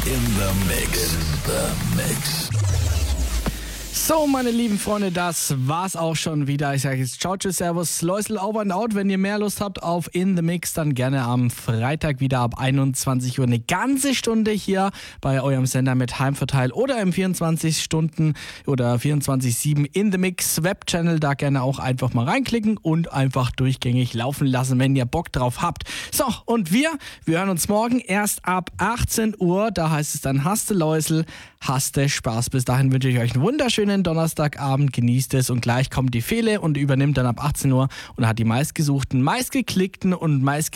In the Mix. So, meine lieben Freunde, das war's auch schon wieder. Ich sage jetzt ciao, tschüss, servus, Läusel, over and out. Wenn ihr mehr Lust habt auf In the Mix, dann gerne am Freitag wieder ab 21 Uhr eine ganze Stunde hier bei eurem Sender mit Heimverteil oder im 24 Stunden oder 24/7 In the Mix Webchannel. Da gerne auch einfach mal reinklicken und einfach durchgängig laufen lassen, wenn ihr Bock drauf habt. So, und wir hören uns morgen erst ab 18 Uhr. Da heißt es dann Haste Läusel, Haste Spaß. Bis dahin wünsche ich euch einen wunderschönen Donnerstagabend, genießt es und gleich kommt die Fele und übernimmt dann ab 18 Uhr und hat die meistgesuchten, meistgeklickten und